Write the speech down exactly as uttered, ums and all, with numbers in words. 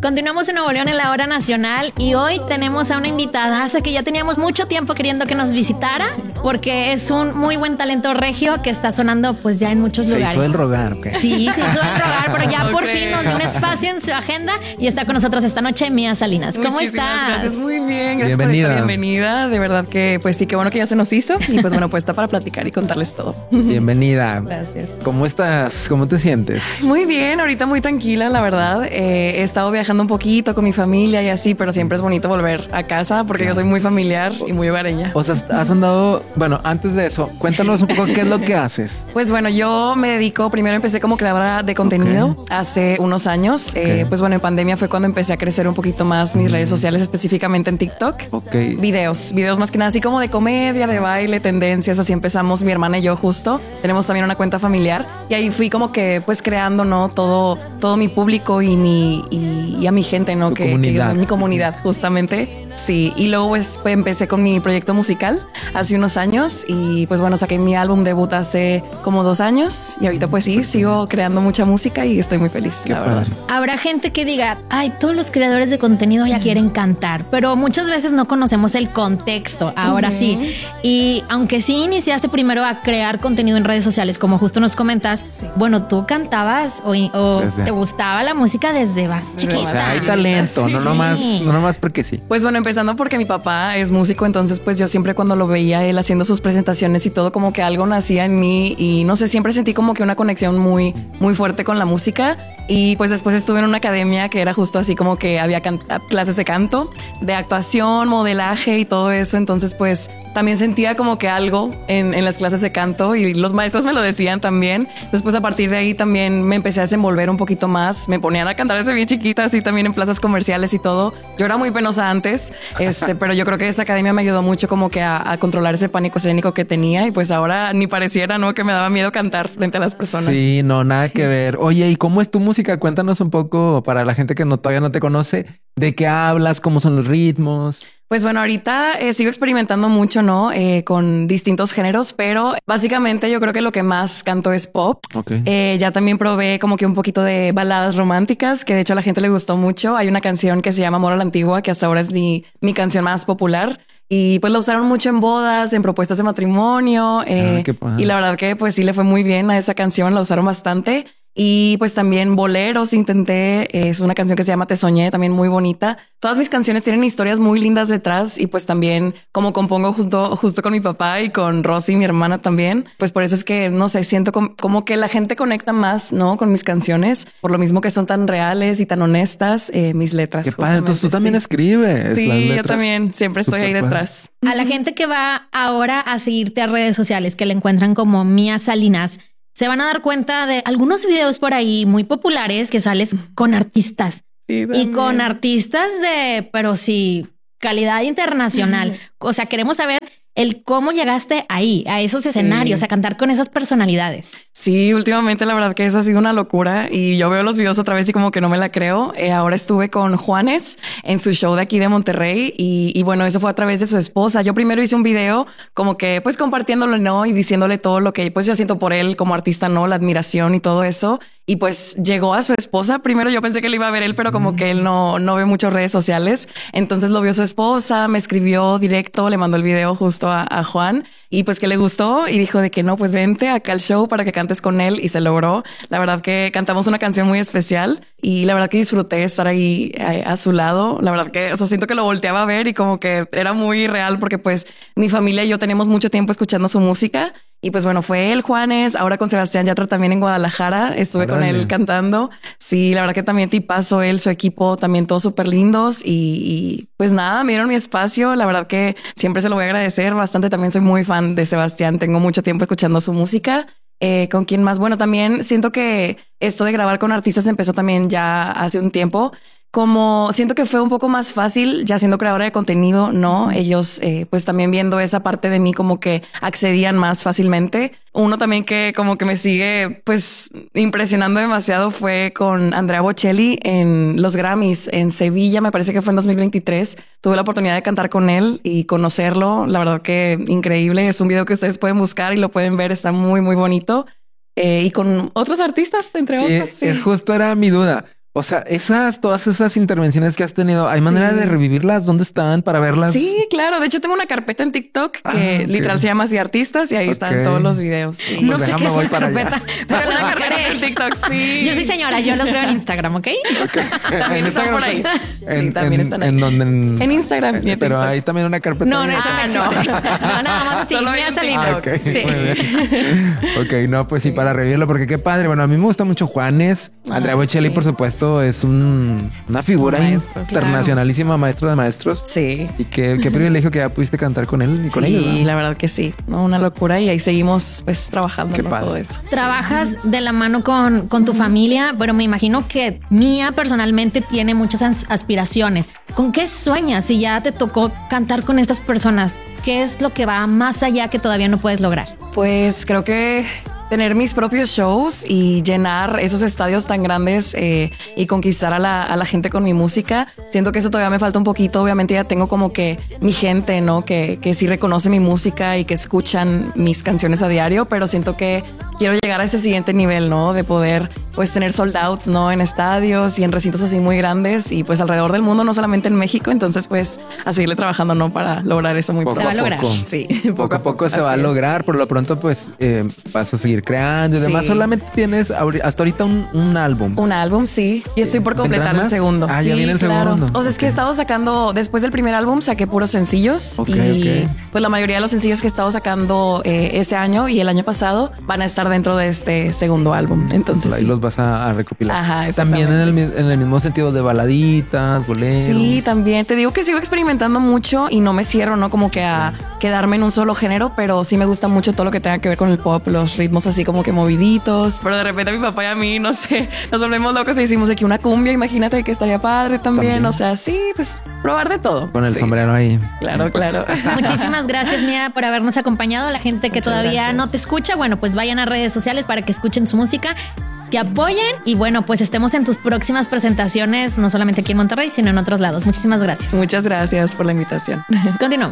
Continuamos en Nuevo León en la hora nacional y hoy tenemos a una invitada que ya teníamos mucho tiempo queriendo que nos visitara porque es un muy buen talento regio que está sonando pues ya en muchos se lugares. Se hizo el rogar, ¿ok? Sí, se hizo el rogar, pero ya okay. por fin nos dio un espacio en su agenda y está con nosotros esta noche Mía Salinas. ¿Cómo Muchísimas estás? Gracias, muy bien, gracias bienvenida. por esta bienvenida. De verdad que pues sí, qué bueno que ya se nos hizo y pues bueno, pues está para platicar y contarles todo. Bienvenida. Gracias. ¿Cómo estás? ¿Cómo te sientes? Muy bien, ahorita muy tranquila, la verdad. Eh, he estado viajando un poquito con mi familia y así, pero siempre es bonito volver a casa porque yo soy muy familiar y muy hogareña. O sea, has andado... Bueno, antes de eso, cuéntanos un poco qué es lo que haces. Pues bueno, yo me dedico... Primero empecé como creadora de contenido okay. hace unos años. Okay. Eh, pues bueno, en pandemia fue cuando empecé a crecer un poquito más mis mm. redes sociales, específicamente en TikTok. Ok. Videos, videos más que nada así como de comedia, de baile, tendencias. Así empezamos mi hermana y yo justo. Tenemos también una cuenta familiar y ahí fui como que pues creando, ¿no? Todo, todo mi público y mi y, y a mi gente, ¿no? Que, que yo soy mi comunidad, justamente. Sí, y luego pues, pues empecé con mi proyecto musical hace unos años y pues bueno, saqué mi álbum debut hace como dos años y ahorita pues sí, sigo creando mucha música y estoy muy feliz, Qué la padre. verdad. Habrá gente que diga, ay, todos los creadores de contenido ya quieren cantar, pero muchas veces no conocemos el contexto, ahora uh-huh. sí. Y aunque sí iniciaste primero a crear contenido en redes sociales, como justo nos comentas, sí. bueno, tú cantabas o, o desde... te gustaba la música desde más chiquita. O sea, hay talento, sí. no, nomás, no nomás porque sí. Pues bueno, empezando porque mi papá es músico, entonces pues yo siempre cuando lo veía él haciendo sus presentaciones y todo, como que algo nacía en mí y no sé, siempre sentí como que una conexión muy, muy fuerte con la música. Y pues después estuve en una academia que era justo así como que había can- clases de canto, de actuación, modelaje y todo eso. Entonces pues también sentía como que algo en, en las clases de canto y los maestros me lo decían también. Después a partir de ahí también me empecé a desenvolver un poquito más. Me ponían a cantar desde bien chiquita, así también en plazas comerciales y todo. Yo era muy penosa antes, este, pero yo creo que esa academia me ayudó mucho como que a, a controlar ese pánico escénico que tenía y pues ahora ni pareciera, ¿no? Que me daba miedo cantar frente a las personas. Sí, no, nada que ver. Oye, ¿y cómo es tu música? Cuéntanos un poco para la gente que no, todavía no te conoce. ¿De qué hablas? ¿Cómo son los ritmos? Pues bueno, ahorita eh, sigo experimentando mucho, ¿no? Eh, con distintos géneros, pero básicamente yo creo que lo que más canto es pop. Okay. Eh, ya también probé como que un poquito de baladas románticas, que de hecho a la gente le gustó mucho. Hay una canción que se llama Amor a la Antigua, que hasta ahora es mi, mi canción más popular. Y pues la usaron mucho en bodas, en propuestas de matrimonio. Eh, ah, y la verdad que pues sí le fue muy bien a esa canción, la usaron bastante. Y pues también boleros intenté, es una canción que se llama Te Soñé, también muy bonita. Todas mis canciones tienen historias muy lindas detrás y pues también como compongo justo, justo con mi papá y con Rosy, mi hermana también, pues por eso es que, no sé, siento como, como que la gente conecta más, ¿no? Con mis canciones, por lo mismo que son tan reales y tan honestas eh, mis letras. Qué padre, entonces tú también sí. escribes. Sí, las letras. yo también, siempre estoy Super ahí detrás. A la gente que va ahora a seguirte a redes sociales, que le encuentran como Mía Salinas, se van a dar cuenta de algunos videos por ahí muy populares que sales con artistas sí, y con artistas de, pero sí, calidad internacional. O sea, queremos saber el cómo llegaste ahí, a esos escenarios, sí. a cantar con esas personalidades. Sí, últimamente la verdad que eso ha sido una locura y yo veo los videos otra vez y como que no me la creo. Eh, ahora estuve con Juanes en su show de aquí de Monterrey y, y bueno, eso fue a través de su esposa. Yo primero hice un video como que pues compartiéndolo, ¿no? Y diciéndole todo lo que pues yo siento por él como artista, ¿no? La admiración y todo eso. Y pues llegó a su esposa. Primero yo pensé que le iba a ver él, pero como que él no, no ve muchas redes sociales. Entonces lo vio su esposa, me escribió directo, le mandó el video justo a, a Juan y pues que le gustó y dijo de que no, pues vente acá al show para que cantes con él y se logró. La verdad que cantamos una canción muy especial y la verdad que disfruté estar ahí a, a su lado. La verdad que, o sea, siento que lo volteaba a ver y como que era muy real porque pues mi familia y yo tenemos mucho tiempo escuchando su música. Y pues bueno, fue él, Juanes, ahora con Sebastián Yatra también en Guadalajara, estuve Arale. con él cantando. Sí, la verdad que también tipazo él, su equipo, también todos súper lindos y, y pues nada, me dieron mi espacio, la verdad que siempre se lo voy a agradecer bastante, también soy muy fan de Sebastián, tengo mucho tiempo escuchando su música. Eh, ¿Con quién más? Bueno, también siento que esto de grabar con artistas empezó también ya hace un tiempo. Como siento que fue un poco más fácil ya siendo creadora de contenido, ¿no? Ellos eh, pues también viendo esa parte de mí como que accedían más fácilmente. Uno también que como que me sigue pues impresionando demasiado fue con Andrea Bocelli en los Grammys en Sevilla, me parece que fue en dos mil veintitrés. Tuve la oportunidad de cantar con él y conocerlo. La verdad que increíble. Es un video que ustedes pueden buscar y lo pueden ver. Está muy, muy bonito. Eh, y con otros artistas, entre sí, otros. Sí, es justo era mi duda. O sea, esas, todas esas intervenciones que has tenido, ¿hay manera Sí. de revivirlas? ¿Dónde están para verlas? Sí, claro. De hecho, tengo una carpeta en TikTok que Ah, ok. literal se llama Así Artistas y ahí Ok. están todos los videos. Sí. No Pues sé qué déjame, es voy una para allá. carpeta, Pero pero la la carpeta en TikTok, sí. Yo soy señora, yo los veo en Instagram, ¿ok? También están por ahí. En, Sí, también en- están ahí. ¿En donde? En, En Instagram y en Pero TikTok. hay también una carpeta. No, no, de- eso Ah, no, no. existe. No, nada más así, Solo me en ha salido. Ah, ok, Sí. muy bien. Ok, no, pues sí, para revivirlo, porque qué padre. Bueno, a mí me gusta mucho Juanes. Ah, Andrea Bocelli, sí. por supuesto, es un, una figura Maestro, internacionalísima, maestro de maestros. Sí. Y qué, qué privilegio que ya pudiste cantar con él y con Sí, ellos. ¿verdad? la verdad que sí. No, una locura. Y ahí seguimos pues trabajando Qué en padre. todo eso. Trabajas de la mano con, con tu familia, pero me imagino que Mía personalmente tiene muchas ans- aspiraciones. ¿Con qué sueñas si ya te tocó cantar con estas personas? ¿Qué es lo que va más allá que todavía no puedes lograr? Pues creo que tener mis propios shows y llenar esos estadios tan grandes eh, y conquistar a la, a la gente con mi música. Siento que eso todavía me falta un poquito. Obviamente ya tengo como que mi gente, ¿no? Que, que sí reconoce mi música y que escuchan mis canciones a diario, pero siento que quiero llegar a ese siguiente nivel, ¿no? De poder pues tener sold outs, ¿no? En estadios y en recintos así muy grandes y pues alrededor del mundo, no solamente en México. Entonces pues a seguirle trabajando, ¿no? Para lograr eso muy Poco Se va a a lograr. poco. Sí, Poco a poco se así va a es. lograr. Por lo pronto, pues eh, vas a seguir creando y demás. Sí. Solamente tienes ahori- hasta ahorita un, un álbum. Un álbum, sí. Y estoy por completar ¿Vendrán el más? segundo. Ah, ya Sí, viene el claro. segundo. O sea, es que he Ok. estado sacando, después del primer álbum, saqué puros sencillos. Ok, y ok. pues la mayoría de los sencillos que he estado sacando eh, este año y el año pasado van a estar dentro de este segundo álbum. Entonces, Ahí sí. los vas a, a recopilar. Ajá, También en el, mi- exactamente. en el mismo sentido de baladitas, boleros. Sí, también. Te digo que sigo experimentando mucho y no me cierro, ¿no? Como que a quedarme en un solo género, pero sí me gusta mucho todo lo que tenga que ver con el pop, los ritmos así como que moviditos. Pero de repente a mi papá y a mí, no sé, nos volvemos locos y hicimos aquí una cumbia. Imagínate que estaría padre también. También. O sea, sí, pues probar de todo. Con el Sí. sombrero ahí. Claro, claro. Muchísimas gracias, Mía, por habernos acompañado. La gente que Muchas todavía gracias. no te escucha, bueno, pues vayan a redes sociales para que escuchen su música, que apoyen y bueno, pues estemos en tus próximas presentaciones, no solamente aquí en Monterrey, sino en otros lados. Muchísimas gracias. Muchas gracias por la invitación. Continuamos.